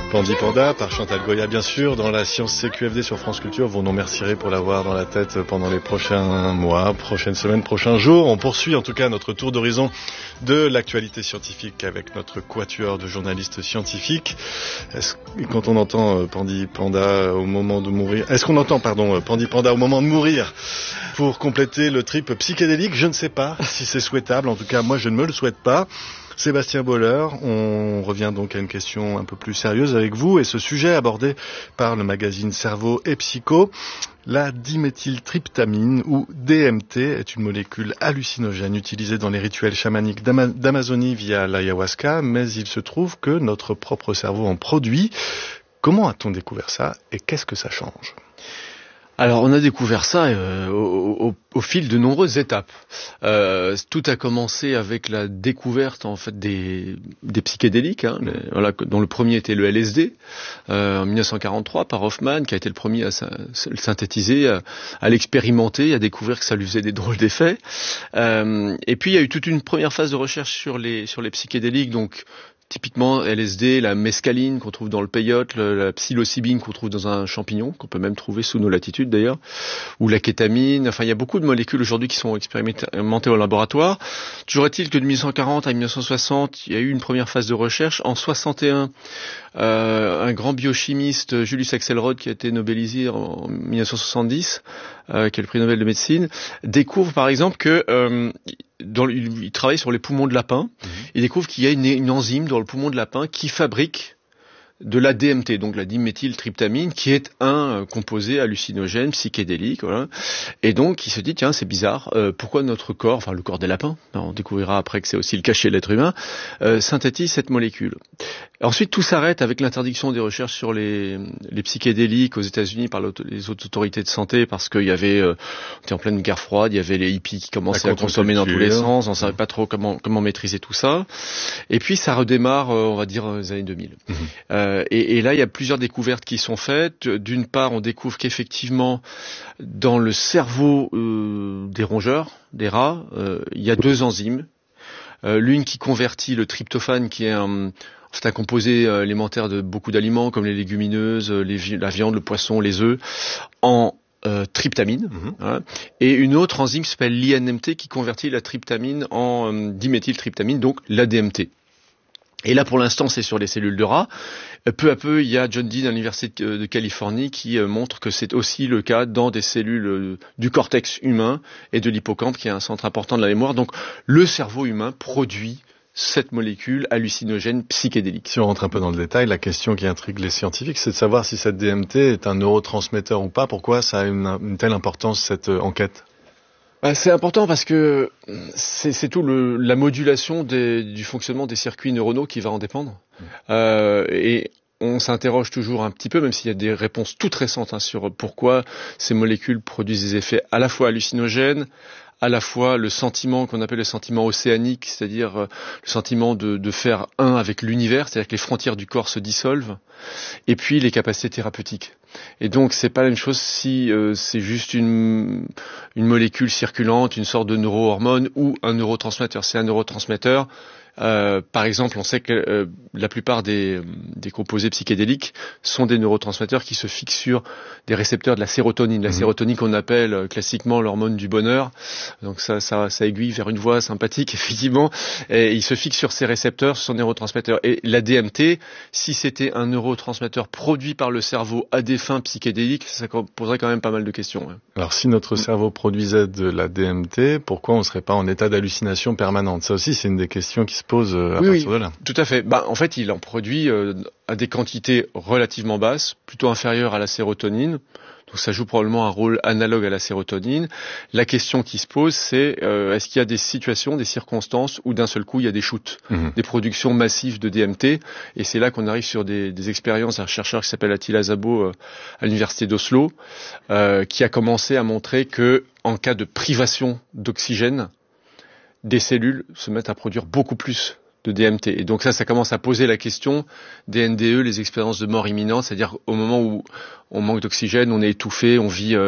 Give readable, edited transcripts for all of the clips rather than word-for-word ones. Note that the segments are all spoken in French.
Pandi Panda par Chantal Goya, bien sûr, dans la Science CQFD sur France Culture. Vous nous remercierez pour l'avoir dans la tête pendant les prochains mois, prochaines semaines, prochains jours. On poursuit en tout cas notre tour d'horizon de l'actualité scientifique avec notre quatuor de journalistes scientifiques. Quand on entend Pandi Panda au moment de mourir, Pandi Panda au moment de mourir pour compléter le trip psychédélique, je ne sais pas si c'est souhaitable. En tout cas, moi, je ne me le souhaite pas. Sébastien Boller, on revient donc à une question un peu plus sérieuse avec vous et ce sujet abordé par le magazine Cerveau et Psycho. La diméthyltryptamine ou DMT est une molécule hallucinogène utilisée dans les rituels chamaniques d'Amazonie via l'ayahuasca, mais il se trouve que notre propre cerveau en produit. Comment a-t-on découvert ça et qu'est-ce que ça change ? Alors, on a découvert ça au fil de nombreuses étapes. Tout a commencé avec la découverte en fait des psychédéliques, dont le premier était le LSD en 1943 par Hoffman, qui a été le premier à le synthétiser, à l'expérimenter, à découvrir que ça lui faisait des drôles d'effets. Et puis il y a eu toute une première phase de recherche sur les psychédéliques, donc typiquement LSD, la mescaline qu'on trouve dans le peyote, la psilocybine qu'on trouve dans un champignon, qu'on peut même trouver sous nos latitudes d'ailleurs, ou la kétamine. Enfin, il y a beaucoup de molécules aujourd'hui qui sont expérimentées au laboratoire. Toujours est-il que de 1940 à 1960, il y a eu une première phase de recherche. En 61, un grand biochimiste, Julius Axelrod, qui a été nobelisé en 1970, qui est le prix Nobel de médecine, découvre par exemple que il travaille sur les poumons de lapin. Il découvre qu'il y a une enzyme dans le poumon de lapin qui fabrique de la DMT, donc la diméthyltryptamine, qui est un composé hallucinogène, psychédélique, voilà. Et donc, il se dit, tiens, c'est bizarre, pourquoi notre corps, enfin le corps des lapins, on découvrira après que c'est aussi le cas chez l'être humain, synthétise cette molécule. Ensuite, tout s'arrête avec l'interdiction des recherches sur les psychédéliques aux États-Unis par les autorités de santé, parce qu'il y avait, on était en pleine guerre froide, il y avait les hippies qui commençaient à consommer dans tous les sens, on savait pas trop comment maîtriser tout ça. Et puis, ça redémarre, on va dire, dans les années 2000. Et là, il y a plusieurs découvertes qui sont faites. D'une part, on découvre qu'effectivement, dans le cerveau des rongeurs, des rats, il y a deux enzymes. L'une qui convertit le tryptophane, qui est un composé élémentaire de beaucoup d'aliments, comme les légumineuses, la viande, le poisson, les œufs, en tryptamine, hein, et une autre enzyme qui s'appelle l'INMT, qui convertit la tryptamine en diméthyltryptamine, donc la DMT. Et là, pour l'instant, c'est sur les cellules de rats. Peu à peu, il y a John Dean à l'université de Californie qui montre que c'est aussi le cas dans des cellules du cortex humain et de l'hippocampe, qui est un centre important de la mémoire. Donc, le cerveau humain produit cette molécule hallucinogène psychédélique. Si on rentre un peu dans le détail, la question qui intrigue les scientifiques, c'est de savoir si cette DMT est un neurotransmetteur ou pas. Pourquoi ça a une telle importance, cette enquête ? C'est important parce que c'est tout la modulation du fonctionnement des circuits neuronaux qui va en dépendre. Et on s'interroge toujours un petit peu, même s'il y a des réponses toutes récentes sur pourquoi ces molécules produisent des effets à la fois hallucinogènes, à la fois le sentiment qu'on appelle le sentiment océanique, c'est-à-dire le sentiment de faire un avec l'univers, c'est-à-dire que les frontières du corps se dissolvent, et puis les capacités thérapeutiques. Et donc c'est pas la même chose si c'est juste une molécule circulante, une sorte de neurohormone ou un neurotransmetteur. C'est un neurotransmetteur. Par exemple, on sait que la plupart des composés psychédéliques sont des neurotransmetteurs qui se fixent sur des récepteurs de la sérotonine. La sérotonine qu'on appelle classiquement l'hormone du bonheur. Donc ça aiguille vers une voie sympathique, effectivement. Et il se fixe sur ces récepteurs, sur ces neurotransmetteurs. Et la DMT, si c'était un neurotransmetteur produit par le cerveau à des fins psychédéliques, ça poserait quand même pas mal de questions. Ouais. Alors si notre cerveau produisait de la DMT, pourquoi on ne serait pas en état d'hallucination permanente ? Ça aussi, c'est une des questions qui se pose à partir de là. Tout à fait. En fait, il en produit à des quantités relativement basses, plutôt inférieures à la sérotonine. Donc ça joue probablement un rôle analogue à la sérotonine. La question qui se pose, c'est est-ce qu'il y a des situations, des circonstances où d'un seul coup il y a des shoots, des productions massives de DMT, et c'est là qu'on arrive sur des expériences. Un chercheur qui s'appelle Attila Szabo à l'université d'Oslo, qui a commencé à montrer que en cas de privation d'oxygène, des cellules se mettent à produire beaucoup plus de DMT. Et donc ça commence à poser la question des NDE, les expériences de mort imminente, c'est-à-dire au moment où on manque d'oxygène, on est étouffé, on vit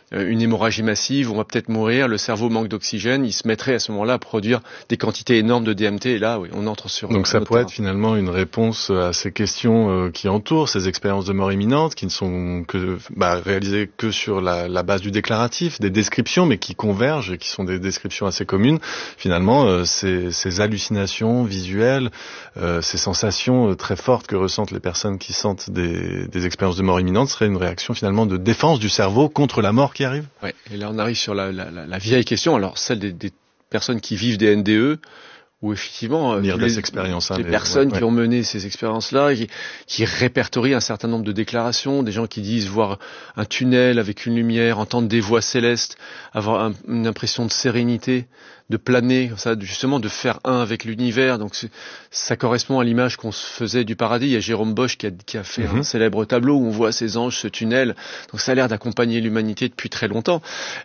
une hémorragie massive, on va peut-être mourir, le cerveau manque d'oxygène, il se mettrait à ce moment-là à produire des quantités énormes de DMT, et là, oui, on entre sur... Donc ça pourrait être finalement une réponse à ces questions qui entourent ces expériences de mort imminente, qui ne sont que réalisées que sur la base du déclaratif, des descriptions, mais qui convergent, et qui sont des descriptions assez communes. Finalement, ces hallucinations visuelles, ces sensations très fortes que ressentent les personnes qui sentent des expériences de mort imminente seraient une réaction finalement de défense du cerveau contre la mort qui arrive. Ouais. Et là on arrive sur la vieille question, alors celle des personnes qui vivent des NDE, où effectivement les personnes qui ont mené ces expériences-là, qui répertorient un certain nombre de déclarations, des gens qui disent voir un tunnel avec une lumière, entendre des voix célestes, avoir une impression de sérénité, de planer, comme ça, justement de faire un avec l'univers. Donc ça correspond à l'image qu'on se faisait du paradis. Il y a Jérôme Bosch qui a fait un célèbre tableau où on voit ces anges, ce tunnel. Donc ça a l'air d'accompagner l'humanité depuis très longtemps.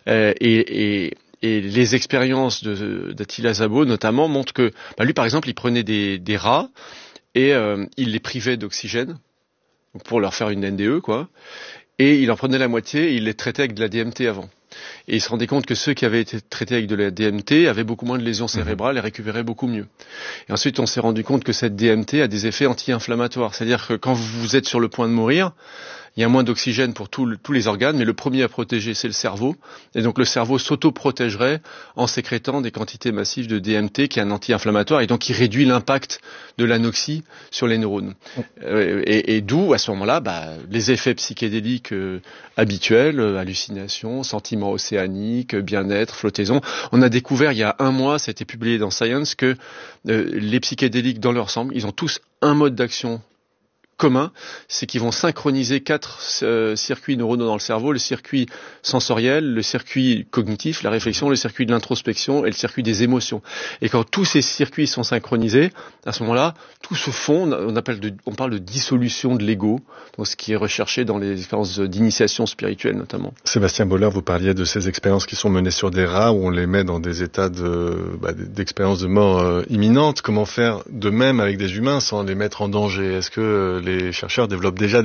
Et les expériences d'Attila Szabo, notamment, montrent que, lui, par exemple, il prenait des rats et il les privait d'oxygène pour leur faire une NDE, quoi. Et il en prenait la moitié et il les traitait avec de la DMT avant. Et il se rendait compte que ceux qui avaient été traités avec de la DMT avaient beaucoup moins de lésions cérébrales et récupéraient beaucoup mieux. Et ensuite, on s'est rendu compte que cette DMT a des effets anti-inflammatoires. C'est-à-dire que quand vous êtes sur le point de mourir, il y a moins d'oxygène pour tous les organes, mais le premier à protéger, c'est le cerveau. Et donc le cerveau s'auto-protégerait en sécrétant des quantités massives de DMT, qui est un anti-inflammatoire, et donc qui réduit l'impact de l'anoxie sur les neurones. Et d'où, à ce moment-là, les effets psychédéliques habituels, hallucinations, sentiments océaniques, bien-être, flottaison. On a découvert il y a 1 mois, ça a été publié dans Science, que les psychédéliques, dans leur ensemble, ils ont tous un mode d'action commun, c'est qu'ils vont synchroniser 4 circuits neuronaux dans le cerveau, le circuit sensoriel, le circuit cognitif, la réflexion, le circuit de l'introspection et le circuit des émotions. Et quand tous ces circuits sont synchronisés, à ce moment-là, tout se fond, on parle de dissolution de l'ego, donc ce qui est recherché dans les expériences d'initiation spirituelle notamment. Sébastien Boller, vous parliez de ces expériences qui sont menées sur des rats, où on les met dans des états d'expérience de mort imminente. Comment faire de même avec des humains sans les mettre en danger? Est-ce que les chercheurs développent déjà